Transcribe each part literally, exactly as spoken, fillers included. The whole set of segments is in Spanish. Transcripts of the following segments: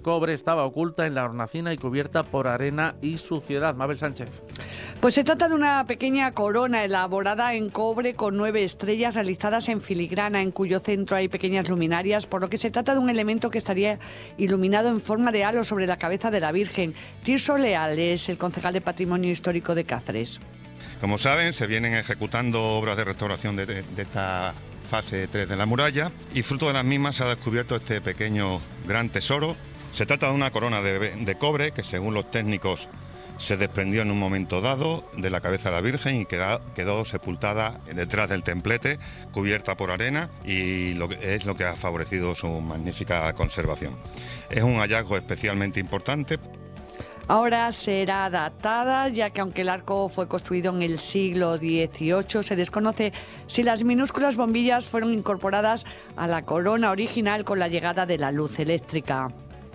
cobre estaba oculta en la hornacina y cubierta por arena y suciedad. Mabel Sánchez. Pues se trata de una pequeña corona elaborada en cobre con nueve estrellas realizadas en filigrana, en cuyo centro hay pequeñas luminarias, por lo que se trata de un elemento que estaría iluminado en forma de halo sobre la cabeza de la Virgen. Tirso Leal es el concejal de Patrimonio Histórico de Cáceres. Como saben, se vienen ejecutando obras de restauración de, de, de esta fase tres de la muralla y fruto de las mismas se ha descubierto este pequeño gran tesoro. Se trata de una corona de, de cobre que, según los técnicos, se desprendió en un momento dado de la cabeza de la Virgen y quedó, quedó sepultada detrás del templete, cubierta por arena, y lo que, es lo que ha favorecido su magnífica conservación. Es un hallazgo especialmente importante. Ahora será datada, ya que aunque el arco fue construido en el siglo dieciocho, se desconoce si las minúsculas bombillas fueron incorporadas a la corona original con la llegada de la luz eléctrica.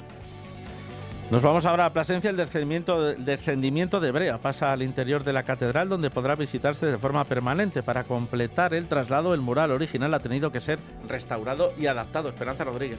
Nos vamos ahora a Plasencia. El descendimiento, el descendimiento de brea pasa al interior de la catedral, donde podrá visitarse de forma permanente. Para completar el traslado, el mural original ha tenido que ser restaurado y adaptado. Esperanza Rodríguez.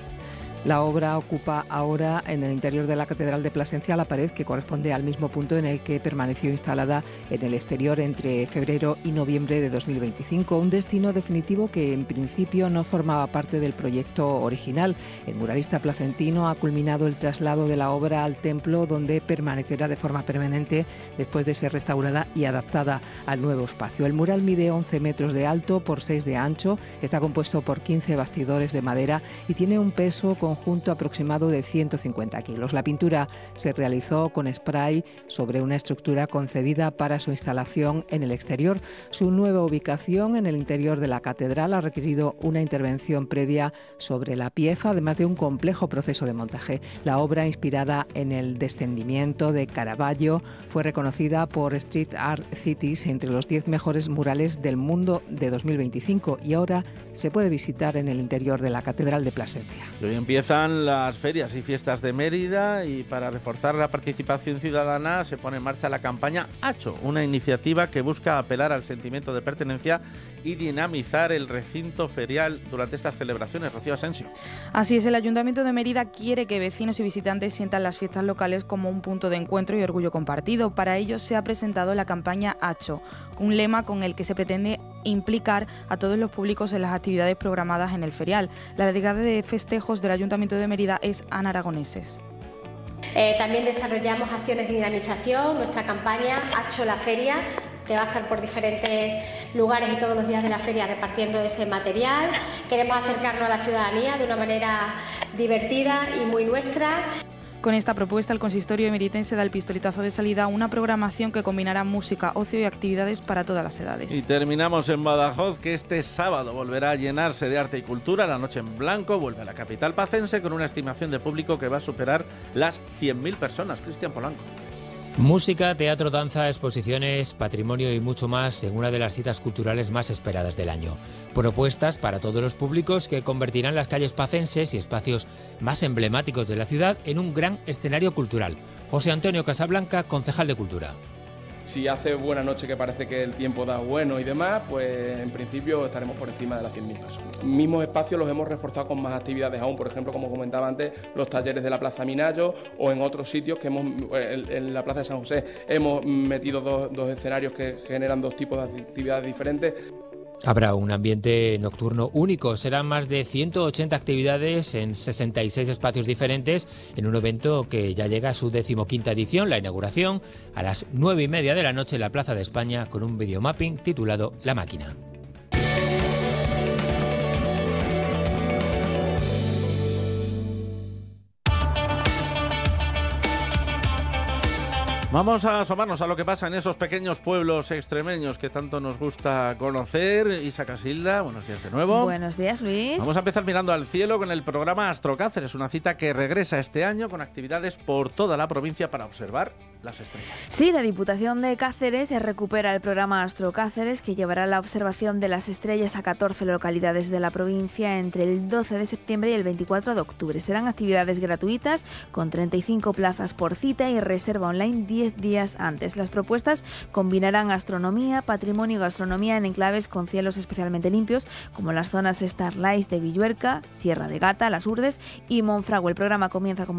La obra ocupa ahora en el interior de la Catedral de Plasencia la pared que corresponde al mismo punto en el que permaneció instalada en el exterior entre febrero y noviembre de dos mil veinticinco, un destino definitivo que en principio no formaba parte del proyecto original. El muralista placentino ha culminado el traslado de la obra al templo, donde permanecerá de forma permanente después de ser restaurada y adaptada al nuevo espacio. El mural mide once metros de alto por seis de ancho, está compuesto por quince bastidores de madera y tiene un peso con conjunto aproximado de ciento cincuenta kilos. La pintura se realizó con spray sobre una estructura concebida para su instalación en el exterior. Su nueva ubicación en el interior de la catedral ha requerido una intervención previa sobre la pieza, además de un complejo proceso de montaje. La obra, inspirada en el descendimiento de Caravaggio, fue reconocida por Street Art Cities entre los diez mejores murales del mundo de dos mil veinticinco y ahora se puede visitar en el interior de la Catedral de Plasencia. Hoy empiezan las ferias y fiestas de Mérida y para reforzar la participación ciudadana se pone en marcha la campaña Acho, una iniciativa que busca apelar al sentimiento de pertenencia y dinamizar el recinto ferial durante estas celebraciones. Rocío Asensio. Así es, el Ayuntamiento de Mérida quiere que vecinos y visitantes sientan las fiestas locales como un punto de encuentro y orgullo compartido. Para ello se ha presentado la campaña Acho, un lema con el que se pretende implicar a todos los públicos en las actividades programadas en el ferial. La delegada de festejos del Ayuntamiento de Mérida es Ana Aragoneses. Eh, también desarrollamos acciones de dinamización, nuestra campaña Acho la Feria, que va a estar por diferentes lugares y todos los días de la feria repartiendo ese material. Queremos acercarnos a la ciudadanía de una manera divertida y muy nuestra. Con esta propuesta, el consistorio emeritense da el pistoletazo de salida a una programación que combinará música, ocio y actividades para todas las edades. Y terminamos en Badajoz, que este sábado volverá a llenarse de arte y cultura. La Noche en Blanco vuelve a la capital pacense con una estimación de público que va a superar las cien mil personas. Cristian Polanco. Música, teatro, danza, exposiciones, patrimonio y mucho más en una de las citas culturales más esperadas del año. Propuestas para todos los públicos que convertirán las calles pacenses y espacios más emblemáticos de la ciudad en un gran escenario cultural. José Antonio Casablanca, concejal de Cultura. Si hace buena noche, que parece que el tiempo da bueno y demás, pues en principio estaremos por encima de las cien mil personas. Mismos espacios los hemos reforzado con más actividades aún, por ejemplo, como comentaba antes, los talleres de la Plaza Minayo o en otros sitios que hemos, en la Plaza de San José, hemos metido dos, dos escenarios que generan dos tipos de actividades diferentes. Habrá un ambiente nocturno único. Serán más de ciento ochenta actividades en sesenta y seis espacios diferentes en un evento que ya llega a su decimoquinta edición. La inauguración a las nueve y media de la noche en la Plaza de España con un videomapping titulado La Máquina. Vamos a asomarnos a lo que pasa en esos pequeños pueblos extremeños que tanto nos gusta conocer. Isa Casilda, buenos días de nuevo. Buenos días, Luis. Vamos a empezar mirando al cielo con el programa Astro Cáceres, una cita que regresa este año con actividades por toda la provincia para observar las estrellas. Sí, la Diputación de Cáceres recupera el programa Astro Cáceres, que llevará la observación de las estrellas a catorce localidades de la provincia entre el doce de septiembre y el veinticuatro de octubre. Serán actividades gratuitas con treinta y cinco plazas por cita y reserva online diez días antes. Las propuestas combinarán astronomía, patrimonio y gastronomía en enclaves con cielos especialmente limpios, como las zonas Starlight de Villuerca, Sierra de Gata, Las Urdes y Monfragüe. El programa comienza como